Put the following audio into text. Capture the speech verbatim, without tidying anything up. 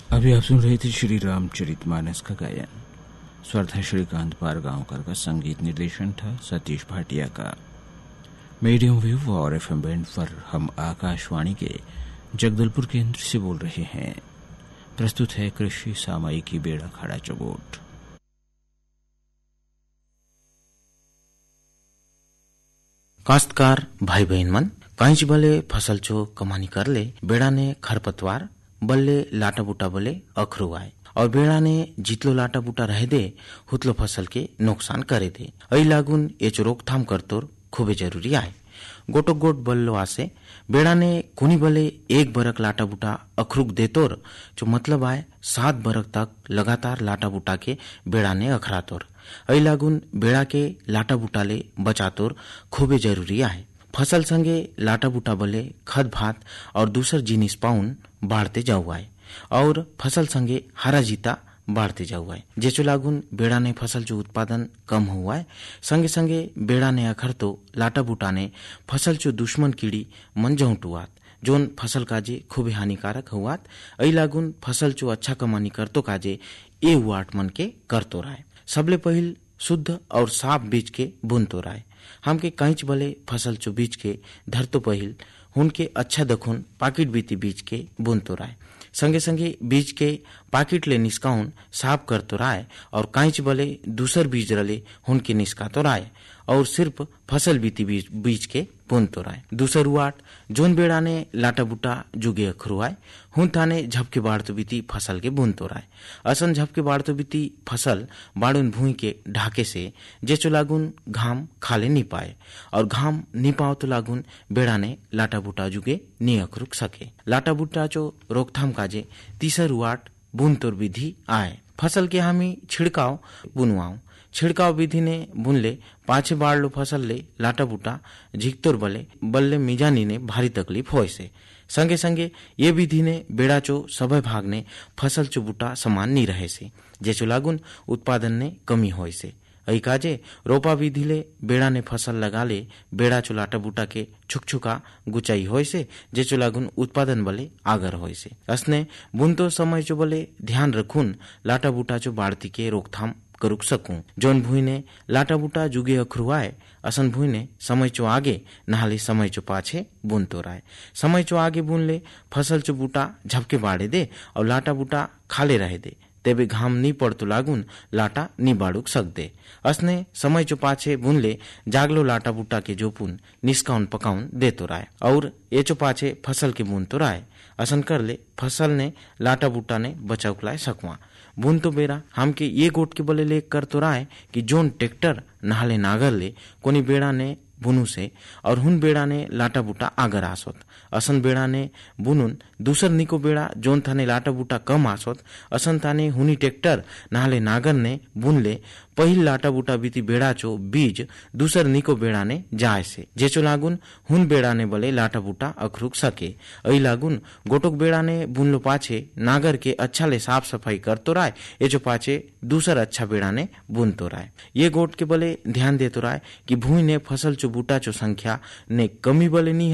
अभी आप सुन रहे थे श्री रामचरितमानस का गायन। स्वर था श्रीकांत पारगांवकर का, संगीत निर्देशन था सतीश भाटिया का। मीडियम वेव और एफएम बैंड पर हम आकाशवाणी के जगदलपुर केंद्र से बोल रहे हैं। प्रस्तुत है कृषि सामयिकी बेड़ा खाड़ा चौगोट। काश्तकार भाई बहन मन कांच बले फसल चो कमानी कर ले बेड़ा ने खरपतवार बल्ले लाटा बूटा बले अखरू आए और बेड़ा ने जितलो लाटा बूटा रह दे हुतलो फसल के नुकसान करे दे। ऐ लागून एच रोकथाम करतोर खूबे जरूरी आए। गोटो गोट बल्लो आसे बेड़ा ने कुनी बले एक बरक लाटा बूटा अखरुक देतोर जो मतलब आए सात बरक तक लगातार लाटा बूटा के बेड़ा ने अखरातोर। ऐ लागून बेड़ा के लाटा बूटा ले बचातोर खूबे जरूरी आए। फसल संगे लाटा बूटा बले खद भात और दूसर जिनिस पाउन बाढ़ते जाऊ आए और फसल संगे हरा जीता बाढ़ते जाऊ आए। जेचो लागून बेड़ा ने फसल जो उत्पादन कम हुआ है, संगे संगे बेड़ा ने अखर तो लाटा बूटा ने फसल जो दुश्मन कीड़ी मन जौटुआत जोन फसल काजे खूबे हानिकारक हुआत। ऐ लागून फसल जो अच्छा कमानी करतो काजे ए वाट मन के करतो राय। सबले पहिल शुद्ध और साफ बीज के बुनतो राय। हमके कंच बले फसल चो बीज के धरतो पहिल उनके अच्छा दखुन पाकिट बीती बीज के बुनतो राय। संगे संगे बीज के पाकिट ले निष्काउन साफ करतो राय और कांच बले दूसर बीज रले उनके निष्कातो राय और सिर्फ फसल बीती बीज, बीज के बुनतो राय। दूसर वाट जोन बेड़ा ने लाटा बूटा जुगे अखरुआए हुन थाने झपके बाढ़तो बीती फसल के बुनतो राय। असन झपके बाढ़तो बीती फसल बाड़ुन भूई के ढाके से जेचो लागून घाम खाले नी पाए और घाम नी पाओ तो लागून बेड़ा ने लाटा बूटा जुगे नी अखरुक सके। लाटा बूटा चो रोकथाम काजे तीसर वाट बुनतोर विधि आए। फसल के हामी छिड़काव बुनवाओ। छिड़काव विधि ने बुनले पाछे बाढ़ लो फसल ले लाटा बूटा झिकतोर बले बल्ले मिजानी ने भारी तकलीफ होय से। संगे संगे ये विधि ने बेड़ा चो सभय भाग ने फसल चो बूटा समान नी रहे से जेचो लागून उत्पादन ने कमी होय से। ऐ काजे रोपा विधि ले बेड़ा ने फसल लगा ले बेड़ा चो लाटा बूटा के छुकछुका गुचाई होय से जेचो लागून उत्पादन बले आगर होय से। असने बुनतो समय चो बले ध्यान रखून लाटा बूटा चो बाढ़ती के रोकथाम करुक सकूं। जोन भूई ने लाटा बूटा जुगे अखरुआए असन भूई ने समय चो आगे नहाले समय चो पाछे बुनतो राय। समय चो आगे बुन ले फसल चो बूटा झपके बाढ़े दे और लाटा बूटा खाले रहे दे तेबे घाम नी पड़तो लागून लाटा नी बाड़ुक सक दे। असने समय चो पाछे बुन ले जागलो लाटा बूटा के जोपुन निष्काउन पकाउन देतो राय और ये चो पाछे फसल के बुनतो राय। असन कर ले फसल ने लाटा बूटा ने बचाउक लाए सकवा। बुन तो बेरा हमके ये गोट के बले ले कर तो राय कि जोन ट्रैक्टर नहाले नागर ले कोनी बेड़ा ने बुनु से और हुन बेड़ा ने लाटा बूटा आगर आसोत। असन बेड़ा ने बुनुन दूसर निको बेड़ा जोन थाने लाटा बूटा कम आसोत असन थाने हुनी ट्रैक्टर नहाले नागर ने बुन ले पहिल लाटा बूटा बीती बेड़ा चो बीज दूसर निको बेड़ा ने जाए से जेचो लागून हुन बेड़ा ने बले लाटा बूटा अखरुक सके। ऐ लागून गोटोक बेड़ा ने बुनलो पाछे नागर के अच्छा ले साफ सफाई करतो राय एचो पाछे दूसर अच्छा बेड़ा ने बुनतो राय। ये गोट के बले ध्यान देतो राय कि भूई ने फसल चो बूटा चो संख्या ने कमी बले नी